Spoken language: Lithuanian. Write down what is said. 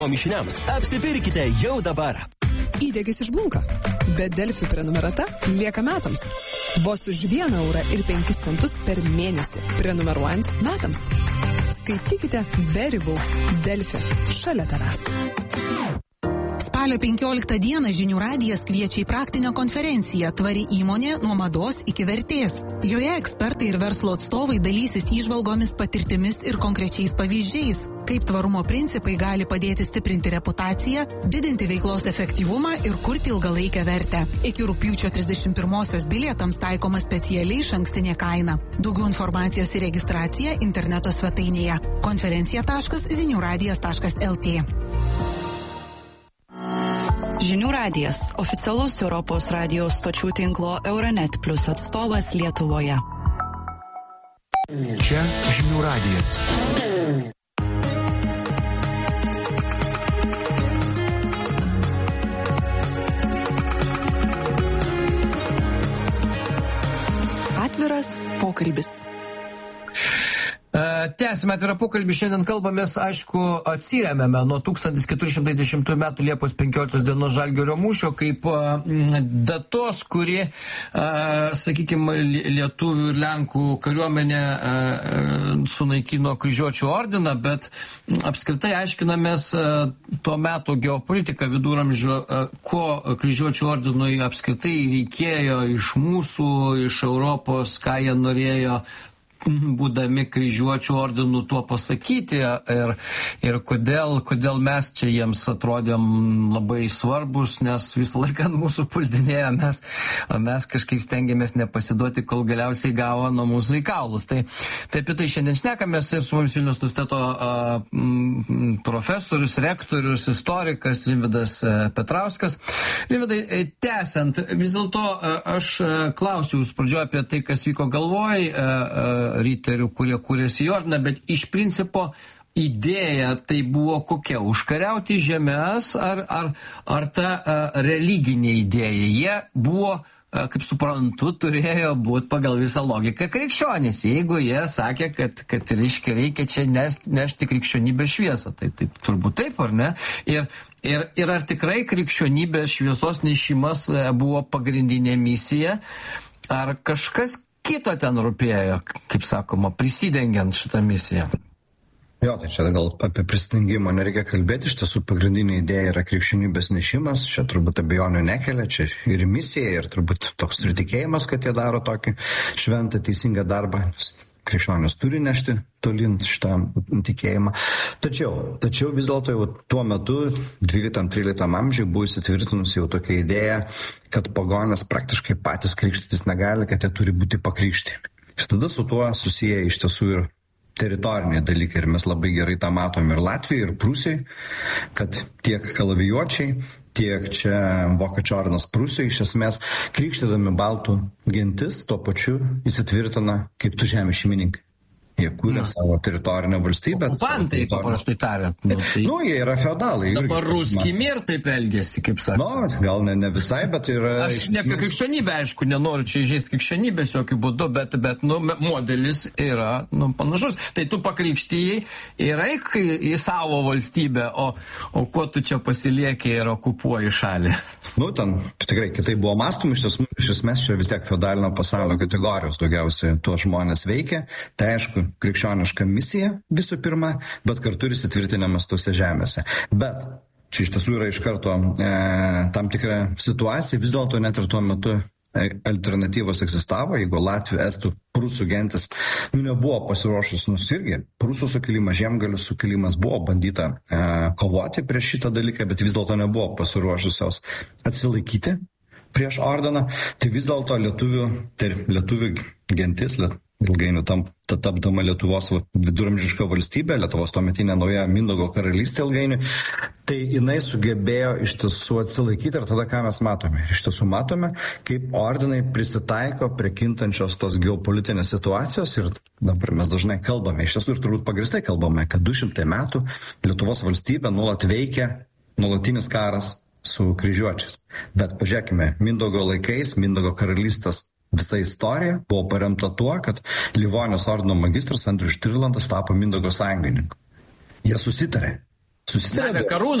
mišiniams apsipirkite jau dabar. Įdėgis išblunka, bet Delfi prenumerata lieka metams. Vos už 1,05 € per mėnesį, prenumeruojant metams. Skaitykite be ribų. Delfi šalia tavęs. Spalio 15 dieną Žinių radijas kviečia į praktinę konferenciją Tvari įmonė nuo mados iki vertės. Joje ekspertai ir verslo atstovai dalysis įžvalgomis, patirtimis ir konkrečiais pavyzdžiais, kaip tvarumo principai gali padėti stiprinti reputaciją, didinti veiklos efektyvumą ir kurti ilgalaikę vertę. Iki rugpjūčio 31-osios bilietams taikoma specialiai išankstinė kaina. Daugiau informacijos ir registracija interneto svetainėje konferencija.ziniuradijas.lt. Žinių radijas – oficialus Europos radijos stočių tinklo Euronet Plus atstovas Lietuvoje. Čia Žinių radijas. Atviras pokalbis. Tęsime atvirą pokalbį. Šiandien kalbamės, aišku, atsiremiame nuo 1410 metų Liepos 15 dienos Žalgirio mūšio kaip datos, kuri, sakykime, lietuvių ir lenkų kariuomenė sunaikino kryžiuočių ordiną, bet apskritai aiškinamės tuo metu geopolitiką viduramžių, ko kryžiuočių ordinui apskritai reikėjo iš mūsų, iš Europos, ką jie norėjo būdami kryžiuočių ordinų tuo pasakyti ir kodėl mes čia jiems atrodėm labai svarbus, nes visą laiką mūsų puldinėjo, mes kažkaip stengiamės nepasiduoti, kol galiausiai gavo nuo mūsų į kaulus. Tai apie tai šiandien šnekamės ir su mumis Vilniaus universiteto profesorius, rektorius, istorikas Rimvydas Petrauskas. Rimvydai, tęsiant, vis dėlto aš klausiu jūs pradžioje apie tai, kas vyko galvoj, riterių, kurie kūrėsi į ordiną, bet iš principo idėja tai buvo kokia? Užkariauti žemės ar ta religinė idėja? Jie buvo, kaip suprantu, turėjo būti pagal visą logiką krikščionys. Jeigu jie sakė, kad reikia čia nešti krikščionybės šviesą, tai turbūt taip, ar ne? Ir ar tikrai krikščionybės šviesos nešimas buvo pagrindinė misija, ar kažkas kito ten rūpėjo, kaip sakoma, prisidengiant šitą misiją? Jo, tai čia gal apie prisidengimą nereikia kalbėti, iš tiesų pagrindinė idėja yra krikščionybės nešimas, čia turbūt abejonių nekelia, čia ir misija, ir turbūt toks ir tikėjimas, kad jie daro tokį šventą, teisingą darbą. Krikščionys turi nešti tolyn šitą tikėjimą. Tačiau vis dėlto jau tuo metu, 12-13 amžiuje, buvo įsitvirtinusi jau tokia idėja, kad pagonės praktiškai patys krikštytis negali, kad jie turi būti pakrikšti. Ir tada su tuo susiję iš tiesų ir teritoriniai dalykai. Ir mes labai gerai tą matom ir Latvijai, ir Prūsijai, kad tiek kalavijuočiai, tiek čia Vokiečių ordinas Prūsijoje iš esmės krikštydami baltų gentis tuo pačiu įsitvirtina kaip tų žemės šeimininkai. Jie kūrė savo teritorinę valstybę. Okupantai, paprastai tariant. Jie yra feodalai. Dabar ruski mir taip elgėsi, kaip sakė. Gal ne visai, bet yra... Aš ne apie krikščionybę, aišku, nenoriu čia įžeisti krikščionybės jokių būdų, bet modelis yra panašus. Tai tu pakrikštijai ir eik į savo valstybę, o kuo tu čia pasilieki ir okupuoji šalį? Ten tikrai kitai buvo mąstoma, iš esmės čia vis tiek feodalinio pasaulio kategorijos daugiausiai tuos žmonės veikia. Tai aišku, krikščioniška misija visų pirma, bet kartu ir įsitvirtinimas tose žemėse. Bet čia iš tiesų yra iš karto tam tikra situacija, vis dėlto net ir tuo metu alternatyvos egzistavo, jeigu Latvių, Estų, Prūsų gentis nebuvo pasiruošus nusirgi. Prūsų sukilimas, Žiemgalių sukilimas buvo bandyta kovoti prieš šitą dalyką, bet vis dėlto nebuvo pasiruošusios atsilaikyti prieš ordiną. Tai vis dėlto lietuvių gentis, ilgainiui tapdama Lietuvos viduramžiška valstybė, Lietuvos tuometinė nauja Mindaugo karalystė ilgainiui, tai jinai sugebėjo iš tiesų atsilaikyti ir tada ką mes matome? Iš tiesų matome, kaip ordinai prisitaiko prie kintančios tos geopolitinės situacijos ir dabar mes dažnai kalbame, iš tiesų ir turbūt pagrįstai kalbame, kad 200 metų Lietuvos valstybė nuolat veikia nuolatinis karas su kryžiuočiais. Bet pažiūrėkime, Mindaugo laikais, Mindaugo karalystės visa istorija buvo paremta tuo, kad Livonijos ordino magistras Andrius Štirlandas tapo Mindaugo sąjungininku. Jie susitarė. Susitarė. Karūną